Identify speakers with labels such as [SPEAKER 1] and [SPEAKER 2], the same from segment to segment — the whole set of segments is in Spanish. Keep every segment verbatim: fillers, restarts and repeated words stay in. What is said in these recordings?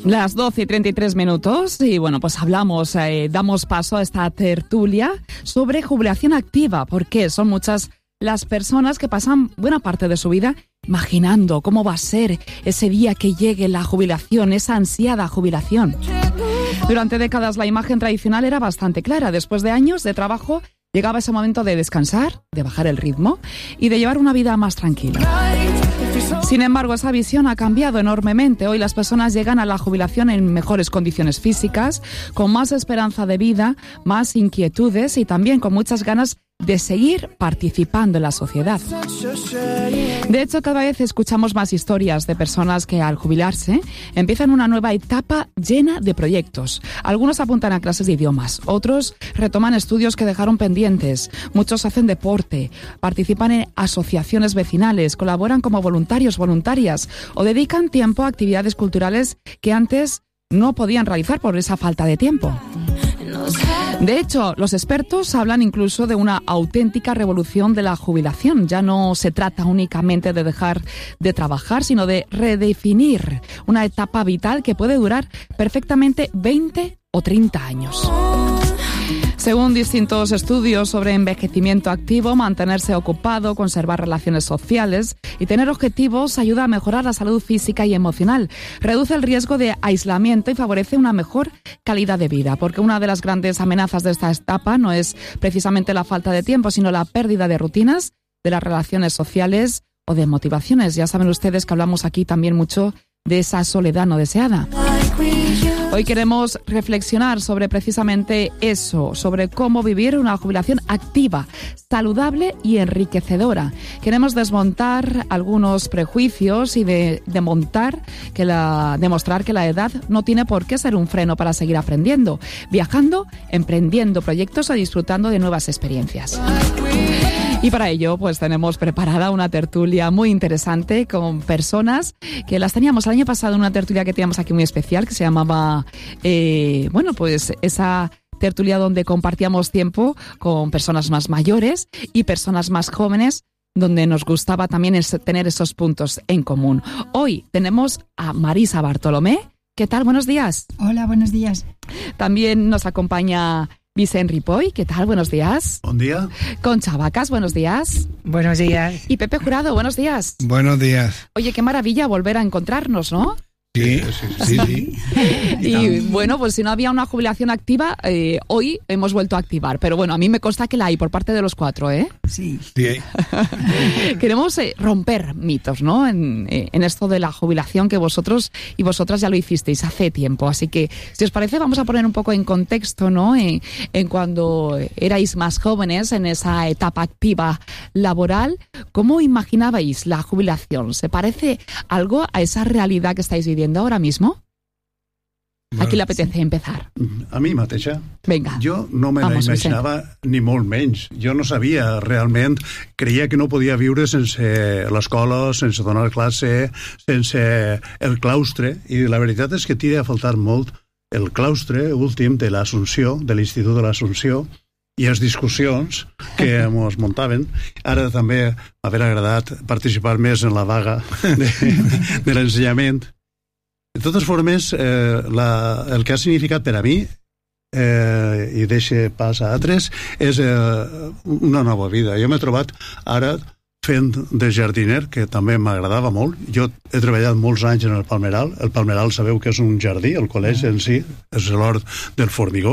[SPEAKER 1] Las doce y treinta y tres minutos y bueno, pues hablamos, eh, damos paso a esta tertulia sobre jubilación activa, porque son muchas las personas que pasan buena parte de su vida imaginando cómo va a ser ese día que llegue la jubilación, esa ansiada jubilación. Durante décadas la imagen tradicional era bastante clara. Después de años de trabajo llegaba ese momento de descansar, de bajar el ritmo y de llevar una vida más tranquila. Sin embargo, esa visión ha cambiado enormemente. Hoy las personas llegan a la jubilación en mejores condiciones físicas, con más esperanza de vida, más inquietudes y también con muchas ganas de seguir participando en la sociedad. De hecho, cada vez escuchamos más historias de personas que al jubilarse empiezan una nueva etapa llena de proyectos. Algunos apuntan a clases de idiomas, otros retoman estudios que dejaron pendientes, muchos hacen deporte, participan en asociaciones vecinales, colaboran como voluntarios, voluntarias o dedican tiempo a actividades culturales que antes no podían realizar por esa falta de tiempo. De hecho, los expertos hablan incluso de una auténtica revolución de la jubilación. Ya no se trata únicamente de dejar de trabajar, sino de redefinir una etapa vital que puede durar perfectamente veinte o treinta años. Según distintos estudios sobre envejecimiento activo, mantenerse ocupado, conservar relaciones sociales y tener objetivos ayuda a mejorar la salud física y emocional, reduce el riesgo de aislamiento y favorece una mejor calidad de vida, porque una de las grandes amenazas de esta etapa no es precisamente la falta de tiempo, sino la pérdida de rutinas, de las relaciones sociales o de motivaciones. Ya saben ustedes que hablamos aquí también mucho de esa soledad no deseada. Hoy queremos reflexionar sobre precisamente eso, sobre cómo vivir una jubilación activa, saludable y enriquecedora. Queremos desmontar algunos prejuicios y de, demontar que la, demostrar que la edad no tiene por qué ser un freno para seguir aprendiendo, viajando, emprendiendo proyectos o disfrutando de nuevas experiencias. Y para ello, pues tenemos preparada una tertulia muy interesante con personas que las teníamos el año pasado, una tertulia que teníamos aquí muy especial, que se llamaba, eh, bueno, pues esa tertulia donde compartíamos tiempo con personas más mayores y personas más jóvenes, donde nos gustaba también tener esos puntos en común. Hoy tenemos a Marisa Bartolomé. ¿Qué tal? Buenos días.
[SPEAKER 2] Hola, buenos días.
[SPEAKER 1] También nos acompaña Vicent Ripoll, ¿qué tal? Buenos días.
[SPEAKER 3] Buen día.
[SPEAKER 1] Concha Vacas, buenos días.
[SPEAKER 4] Buenos días.
[SPEAKER 1] Y Pepe Jurado, buenos días.
[SPEAKER 5] Buenos días.
[SPEAKER 1] Oye, qué maravilla volver a encontrarnos, ¿no?
[SPEAKER 5] Sí, sí, sí. sí.
[SPEAKER 1] Y bueno, pues si no había una jubilación activa, eh, hoy hemos vuelto a activar. Pero bueno, a mí me consta que la hay por parte de los cuatro, ¿eh?
[SPEAKER 2] Sí.
[SPEAKER 5] Sí.
[SPEAKER 1] Queremos eh, romper mitos, ¿no? En, eh, en esto de la jubilación que vosotros y vosotras ya lo hicisteis hace tiempo. Así que, si os parece, vamos a poner un poco en contexto, ¿no? En, en cuando erais más jóvenes, en esa etapa activa laboral, ¿cómo imaginabais la jubilación? ¿Se parece algo a esa realidad que estáis viviendo ahora mismo?
[SPEAKER 5] Bueno,
[SPEAKER 1] ¿A qui le apetece sí. empezar?
[SPEAKER 3] A mi mateixa.
[SPEAKER 1] Vinga.
[SPEAKER 3] Jo no me
[SPEAKER 1] Vamos,
[SPEAKER 3] la imaginava Vicent. Ni molt menys. Jo no sabia realment, creia que no podia viure sense l'escola, sense donar classe, sense el claustre, i la veritat és que tira a faltar molt el claustre últim de l'Assumpció, de l'Institut de l'Assumpció, i les discussions que ens muntaven. Ara també m'haver agradat participar més en la vaga de, de l'ensenyament. De totes formes, eh, la, el que ha significat per a mi, eh, i deixa pas a altres, és eh, una nova vida. Jo m'he trobat ara fent de jardiner, que també m'agradava molt. Jo he treballat molts anys en el Palmeral. El Palmeral sabeu que és un jardí, el col·legi en si, és l'hort del formigó.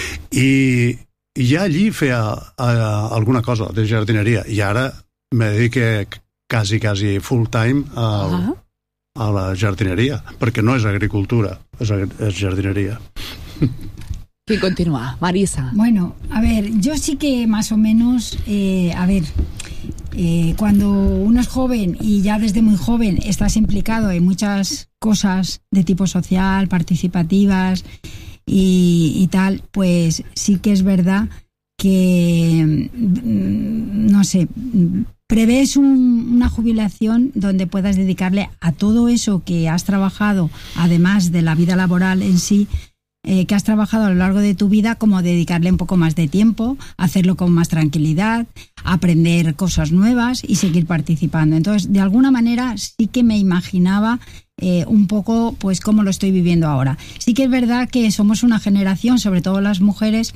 [SPEAKER 3] I, i ja allí feia a, a, alguna cosa de jardineria. I ara me dedique quasi, quasi full time al... Uh-huh. a la jardinería, porque no es agricultura, es, es jardinería.
[SPEAKER 1] ¿Quién continúa? Marisa.
[SPEAKER 2] Bueno, a ver, yo sí que más o menos, eh, a ver, eh, cuando uno es joven y ya desde muy joven estás implicado en muchas cosas de tipo social, participativas y, y tal, pues sí que es verdad que, no sé, prevés un, una jubilación donde puedas dedicarle a todo eso que has trabajado, además de la vida laboral en sí, eh, que has trabajado a lo largo de tu vida, como dedicarle un poco más de tiempo, hacerlo con más tranquilidad, aprender cosas nuevas y seguir participando. Entonces, de alguna manera sí que me imaginaba eh, un poco pues cómo lo estoy viviendo ahora. Sí que es verdad que somos una generación, sobre todo las mujeres,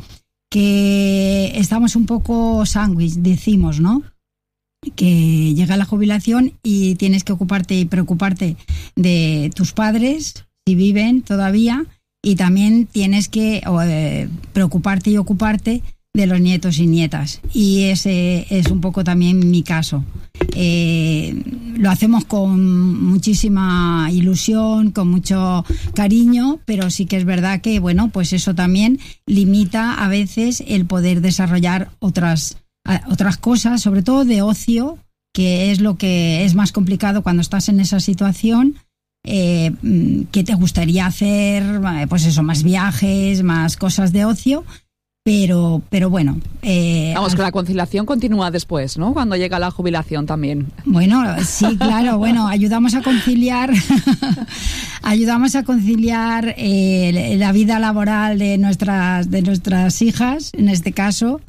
[SPEAKER 2] que estamos un poco sándwich, decimos, ¿no? Que llega la jubilación y tienes que ocuparte y preocuparte de tus padres, si viven todavía, y también tienes que eh, preocuparte y ocuparte de los nietos y nietas. Y ese es un poco también mi caso. Eh, lo hacemos con muchísima ilusión, con mucho cariño, pero sí que es verdad que, bueno, pues eso también limita a veces el poder desarrollar otras otras cosas, sobre todo de ocio, que es lo que es más complicado cuando estás en esa situación. Eh, que te gustaría hacer, pues eso, más viajes, más cosas de ocio, pero pero bueno. Eh,
[SPEAKER 1] Vamos,
[SPEAKER 2] al...
[SPEAKER 1] que la conciliación continúa después, ¿no? Cuando llega la jubilación también.
[SPEAKER 2] Bueno, sí, claro, bueno, ayudamos a conciliar, ayudamos a conciliar eh, la vida laboral de nuestras de nuestras hijas, en este caso.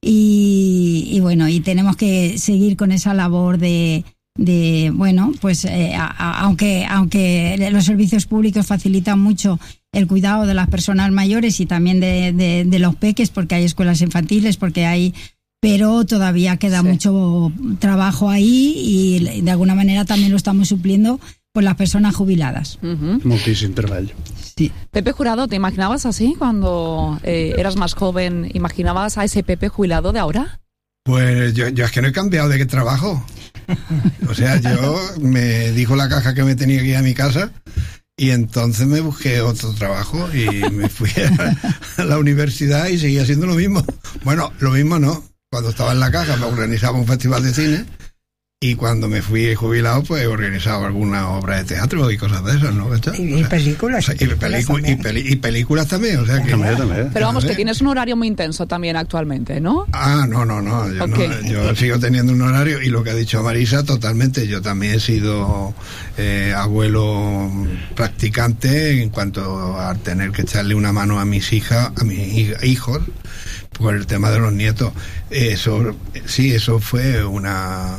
[SPEAKER 2] Y, y bueno, y tenemos que seguir con esa labor de, de bueno, pues eh, a, a, aunque aunque los servicios públicos facilitan mucho el cuidado de las personas mayores y también de, de, de los peques, porque hay escuelas infantiles, porque hay, pero todavía queda sí. mucho trabajo ahí y de alguna manera también lo estamos supliendo por las personas jubiladas.
[SPEAKER 3] Uh-huh. Muchísimo trabajo.
[SPEAKER 2] Sí.
[SPEAKER 1] Pepe Jurado, ¿te imaginabas así cuando eh, eras más joven? ¿Imaginabas a ese Pepe jubilado de ahora?
[SPEAKER 5] Pues yo, yo es que no he cambiado de qué trabajo. O sea, yo me dijo la caja que me tenía que ir a mi casa y entonces me busqué otro trabajo y me fui a, a la universidad y seguí haciendo lo mismo. Bueno, lo mismo no. Cuando estaba en la caja me organizaba un festival de cine. Y cuando me fui jubilado, pues he organizado alguna obra de teatro y cosas de esas, ¿no?
[SPEAKER 4] Y, y películas.
[SPEAKER 5] O sea, y, película, y, peli, y películas también, o sea que...
[SPEAKER 3] También, también.
[SPEAKER 1] Pero vamos, que tienes un horario muy intenso también actualmente, ¿no?
[SPEAKER 5] Ah, no, no, no. Yo, okay. no, yo sigo teniendo un horario y lo que ha dicho Marisa, totalmente. Yo también he sido eh, abuelo practicante en cuanto a tener que echarle una mano a mis hijas, a mis hijos, por el tema de los nietos. Eso, sí, eso fue una...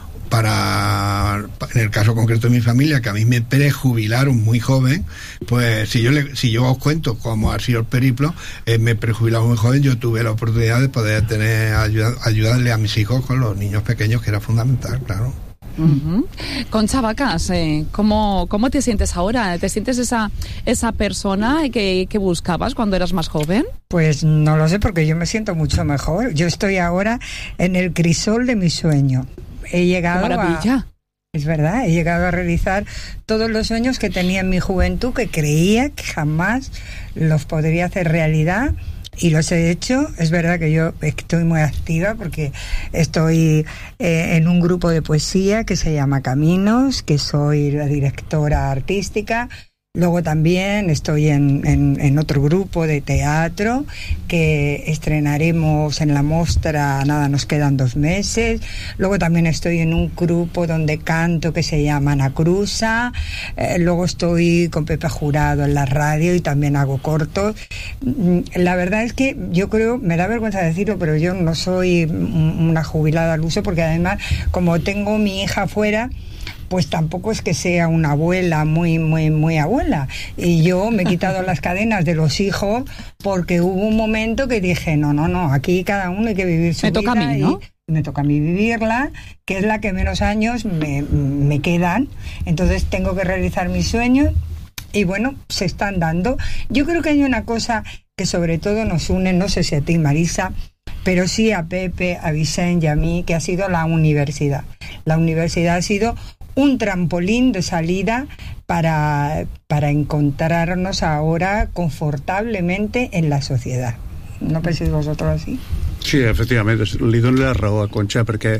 [SPEAKER 5] Para, en el caso concreto de mi familia, que a mí me prejubilaron muy joven, pues si yo le, si yo os cuento cómo ha sido el periplo, eh, me prejubilaron muy joven, yo tuve la oportunidad de poder tener ayuda, ayudarle a mis hijos con los niños pequeños, que era fundamental, claro.
[SPEAKER 1] Uh-huh. Concha Vacas, eh, ¿cómo, ¿cómo te sientes ahora? ¿Te sientes esa, esa persona que, que buscabas cuando eras más joven?
[SPEAKER 4] Pues no lo sé, porque yo me siento mucho mejor. Yo estoy ahora en el crisol de mi sueño. He llegado
[SPEAKER 1] ¡Qué maravilla!
[SPEAKER 4] A, es verdad, he llegado a realizar todos los sueños que tenía en mi juventud, que creía que jamás los podría hacer realidad, y los he hecho. Es verdad que yo estoy muy activa porque estoy eh, en un grupo de poesía que se llama Caminos, que soy la directora artística. Luego también estoy en, en, en otro grupo de teatro que estrenaremos en la Mostra, nada, nos quedan dos meses. Luego también estoy en un grupo donde canto que se llama Anacruza. Eh, luego estoy con Pepe Jurado en la radio y también hago cortos. La verdad es que yo creo, me da vergüenza decirlo, pero yo no soy una jubilada al uso, porque además, como tengo mi hija afuera, pues tampoco es que sea una abuela muy, muy, muy abuela. Y yo me he quitado las cadenas de los hijos porque hubo un momento que dije, no, no, no, aquí cada uno hay que vivir su
[SPEAKER 1] vida. Me toca a mí, ¿no?
[SPEAKER 4] Y me toca a mí vivirla, que es la que menos años me, me quedan. Entonces tengo que realizar mis sueños y bueno, se están dando. Yo creo que hay una cosa que sobre todo nos une, no sé si a ti, Marisa, pero sí a Pepe, a Vicente y a mí, que ha sido la universidad. La universidad ha sido un trampolín de salida para, para encontrarnos ahora confortablemente en la sociedad. ¿No penséis vosotros así?
[SPEAKER 3] Sí, efectivament, li dono la raó a Concha, perquè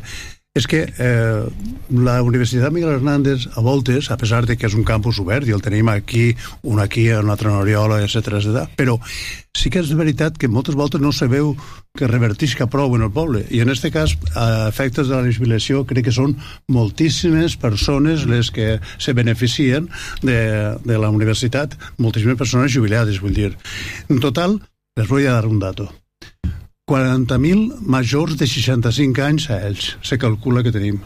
[SPEAKER 3] És que eh, la Universitat Miguel Hernández, a voltes, a pesar de que és un campus obert, i el tenim aquí, un aquí, un altre a Oriola, etcètera, etcètera, però sí que és veritat que moltes voltes no se veu que revertisca prou en el poble. I en aquest cas, a efectes de la jubilació, crec que són moltíssimes persones les que se beneficien de, de la universitat, moltíssimes persones jubilades, vull dir. En total, les voy a dar un dato. quaranta mil majors de seixanta-cinc anys a ells, se calcula que tenim.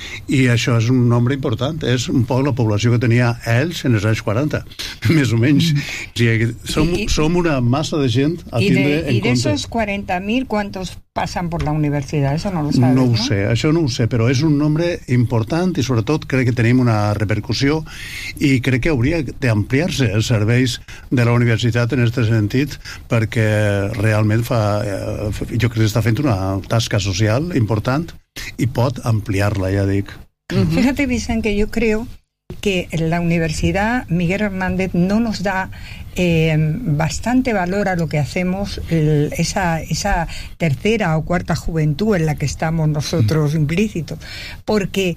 [SPEAKER 3] I això és un nombre important, és un poc la població que tenia ells en els anys quaranta, més o menys. O sigui, som,
[SPEAKER 4] y,
[SPEAKER 3] som una massa de gent a tindre
[SPEAKER 4] de,
[SPEAKER 3] en
[SPEAKER 4] y de
[SPEAKER 3] compte.
[SPEAKER 4] esos cuarenta mil, ¿cuántos pasan por la universidad? Eso no lo sabes,
[SPEAKER 3] No ho
[SPEAKER 4] ¿no?
[SPEAKER 3] sé, això no ho sé, però és un nombre important i sobretot crec que tenim una repercussió i crec que hauria d'ampliar-se els serveis de la universitat en aquest sentit, perquè realment fa, eh, jo crec que està fent una tasca social important i pot ampliar-la, ja dic.
[SPEAKER 4] Fíjate, Vicente, que yo creo que la Universidad Miguel Hernández no nos da eh, bastante valor a lo que hacemos, el, esa, esa tercera o cuarta juventud en la que estamos nosotros implícitos, porque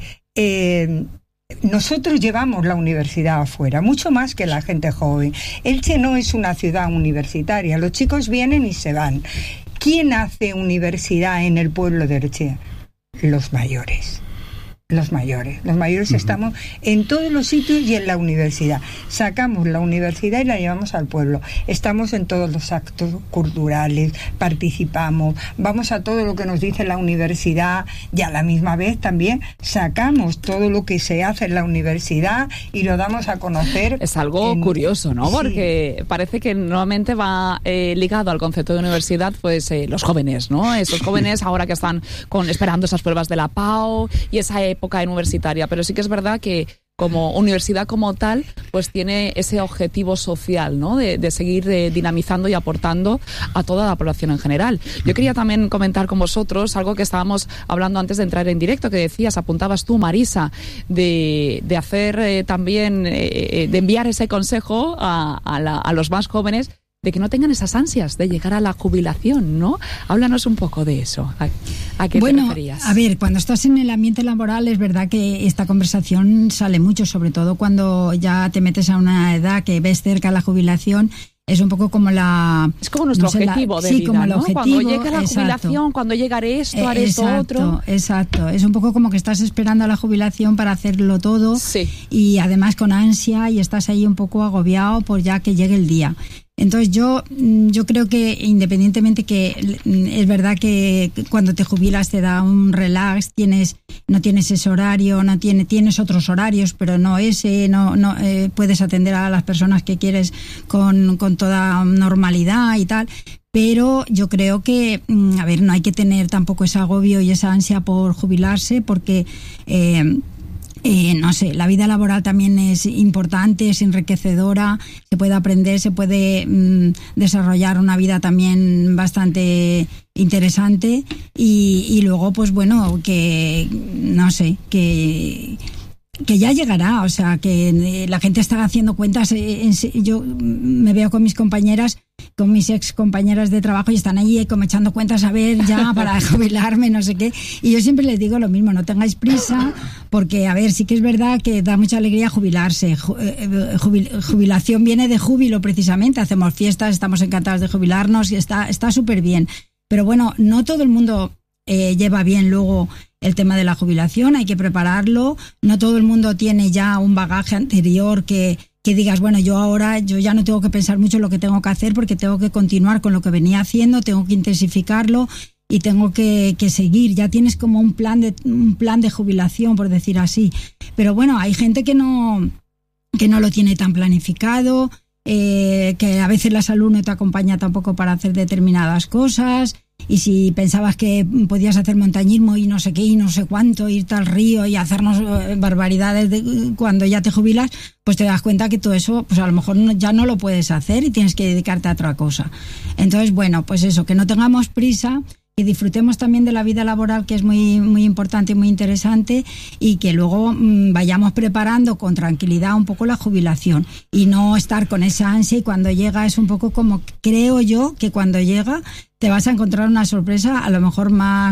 [SPEAKER 4] eh, nosotros llevamos la universidad afuera, mucho más que la gente joven. Elche no es una ciudad universitaria, los chicos vienen y se van. ¿Quién hace universidad en el pueblo de Elche? Los mayores. Los mayores. Los mayores uh-huh. Estamos en todos los sitios y en la universidad. Sacamos la universidad y la llevamos al pueblo. Estamos en todos los actos culturales, participamos, vamos a todo lo que nos dice la universidad y a la misma vez también sacamos todo lo que se hace en la universidad y lo damos a conocer.
[SPEAKER 1] Es algo en... curioso, ¿no?
[SPEAKER 4] Sí.
[SPEAKER 1] Porque parece que normalmente va eh, ligado al concepto de universidad, pues eh, los jóvenes, ¿no? Esos jóvenes ahora que están con, esperando esas pruebas de la P A U y esa época universitaria, pero sí que es verdad que como universidad como tal, pues tiene ese objetivo social, ¿no? De, de seguir eh, dinamizando y aportando a toda la población en general. Yo quería también comentar con vosotros algo que estábamos hablando antes de entrar en directo, que decías, apuntabas tú, Marisa, de, de hacer eh, también, eh, de enviar ese consejo a, a, la, a los más jóvenes, de que no tengan esas ansias de llegar a la jubilación, ¿no? Háblanos un poco de eso. ¿A, a qué
[SPEAKER 2] bueno,
[SPEAKER 1] te referías?
[SPEAKER 2] A ver, cuando estás en el ambiente laboral es verdad que esta conversación sale mucho, sobre todo cuando ya te metes a una edad que ves cerca la jubilación. Es un poco como la...
[SPEAKER 1] Es como nuestro
[SPEAKER 2] no sé,
[SPEAKER 1] objetivo
[SPEAKER 2] la,
[SPEAKER 1] de
[SPEAKER 2] sí,
[SPEAKER 1] vida,
[SPEAKER 2] como el
[SPEAKER 1] ¿no?
[SPEAKER 2] objetivo,
[SPEAKER 1] cuando llegue la
[SPEAKER 2] exacto.
[SPEAKER 1] jubilación, cuando llegaré esto, haré
[SPEAKER 2] exacto,
[SPEAKER 1] esto otro.
[SPEAKER 2] Exacto, es un poco como que estás esperando a la jubilación para hacerlo todo.
[SPEAKER 1] Sí.
[SPEAKER 2] Y además con ansia y estás ahí un poco agobiado por ya que llegue el día. Entonces yo yo creo que independientemente que es verdad que cuando te jubilas te da un relax, tienes no tienes ese horario, no tiene, tienes otros horarios, pero no ese, no no eh, puedes atender a las personas que quieres con, con toda normalidad y tal. Pero yo creo que, a ver, no hay que tener tampoco ese agobio y esa ansia por jubilarse, porque eh, Eh, no sé, la vida laboral también es importante, es enriquecedora, se puede aprender, se puede mmm, desarrollar una vida también bastante interesante y, y luego, pues bueno, que, no sé, que... que ya llegará, o sea, que la gente está haciendo cuentas. Yo me veo con mis compañeras, con mis ex compañeras de trabajo y están ahí como echando cuentas a ver ya para jubilarme, no sé qué. Y yo siempre les digo lo mismo, no tengáis prisa, porque, a ver, sí que es verdad que da mucha alegría jubilarse. Jubil, jubilación viene de júbilo, precisamente. Hacemos fiestas, estamos encantados de jubilarnos y está está súper bien. Pero bueno, no todo el mundo eh, lleva bien luego el tema de la jubilación, hay que prepararlo. No todo el mundo tiene ya un bagaje anterior que, que digas, bueno, yo ahora yo ya no tengo que pensar mucho en lo que tengo que hacer porque tengo que continuar con lo que venía haciendo, tengo que intensificarlo y tengo que, que seguir. Ya tienes como un plan de un plan de jubilación, por decir así. Pero bueno, hay gente que no que no lo tiene tan planificado, eh, que a veces la salud no te acompaña tampoco para hacer determinadas cosas. Y si pensabas que podías hacer montañismo y no sé qué y no sé cuánto, irte al río y hacernos barbaridades de, cuando ya te jubilas, pues te das cuenta que todo eso, pues a lo mejor no, ya no lo puedes hacer y tienes que dedicarte a otra cosa. Entonces, bueno, pues eso, que no tengamos prisa, que disfrutemos también de la vida laboral, que es muy muy importante y muy interesante, y que luego mmm, vayamos preparando con tranquilidad un poco la jubilación y no estar con esa ansia, y cuando llega es un poco como, creo yo, que cuando llega te vas a encontrar una sorpresa a lo mejor más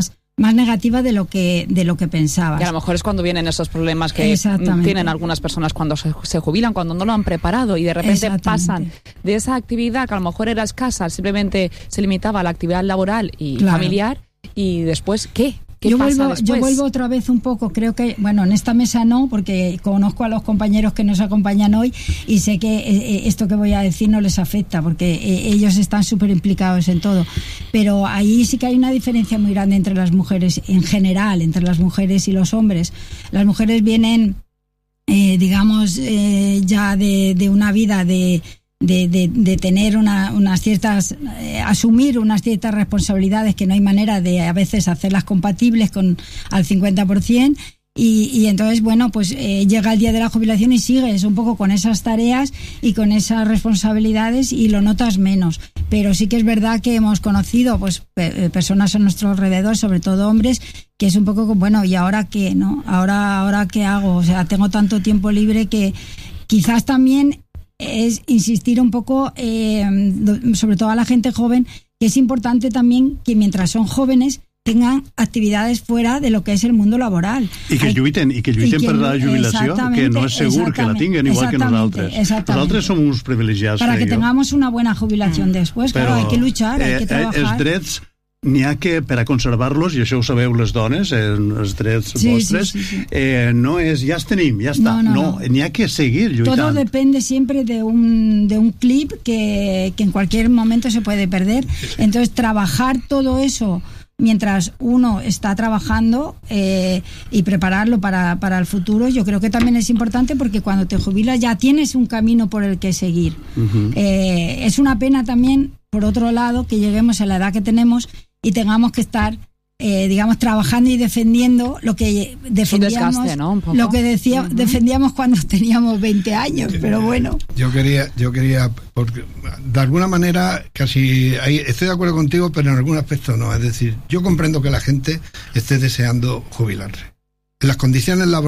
[SPEAKER 2] más negativa de lo que de lo que pensabas.
[SPEAKER 1] Y a lo mejor es cuando vienen esos problemas que tienen algunas personas cuando se, se jubilan, cuando no lo han preparado y de repente pasan de esa actividad que a lo mejor era escasa, simplemente se limitaba a la actividad laboral y claro. familiar, y después, ¿qué? ¿Qué
[SPEAKER 2] yo,
[SPEAKER 1] pasa
[SPEAKER 2] vuelvo,
[SPEAKER 1] después?
[SPEAKER 2] yo vuelvo otra vez un poco, creo que, bueno, en esta mesa no, porque conozco a los compañeros que nos acompañan hoy y sé que eh, esto que voy a decir no les afecta, porque eh, ellos están súper implicados en todo. Pero ahí sí que hay una diferencia muy grande entre las mujeres, en general, entre las mujeres y los hombres. Las mujeres vienen, eh, digamos, eh, ya de, de una vida de... De, de, de tener una, unas ciertas, eh, asumir unas ciertas responsabilidades que no hay manera de a veces hacerlas compatibles con al cincuenta por ciento y, y entonces, bueno, pues eh, llega el día de la jubilación y sigues un poco con esas tareas y con esas responsabilidades y lo notas menos. Pero sí que es verdad que hemos conocido pues pe- personas a nuestro alrededor, sobre todo hombres, que es un poco como, bueno, ¿y ahora qué? ¿No? Ahora, ahora ¿qué hago? O sea, tengo tanto tiempo libre que quizás también es insistir un poco, eh, sobre todo a la gente joven, que es importante también que mientras son jóvenes tengan actividades fuera de lo que és el mundo laboral.
[SPEAKER 3] I que lluiten, i que lluiten per la jubilació, que no és segur que la tinguen igual que nosaltres. Nosaltres som uns privilegiats.
[SPEAKER 2] Para que tengamos una buena jubilación mm. después, claro, hay que luchar, eh, hay que trabajar. Els drets
[SPEAKER 3] n'hi ha que, per a conservar-los, i això ho sabeu les dones, eh, els drets sí, vostres, sí, sí, sí. Eh, no és, ja els tenim, ja està. No, no, no. no n'hi ha que seguir lluitant.
[SPEAKER 2] Todo depende siempre de un, de un clip que, que en cualquier momento se puede perder. Sí, sí. Entonces, trabajar todo eso mientras uno está trabajando eh, y prepararlo para, para el futuro, yo creo que también es importante porque cuando te jubilas ya tienes un camino por el que seguir. Uh-huh. Eh, es una pena también, por otro lado, que lleguemos a la edad que tenemos y tengamos que estar, eh, digamos, trabajando y defendiendo lo que defendíamos,
[SPEAKER 1] desgaste, ¿no?
[SPEAKER 2] lo que decía, uh-huh. defendíamos cuando teníamos veinte años, pero bueno.
[SPEAKER 5] Yo quería, yo quería, porque de alguna manera casi, ahí estoy de acuerdo contigo, pero en algún aspecto no. Es decir, yo comprendo que la gente esté deseando jubilarse. En las condiciones laborales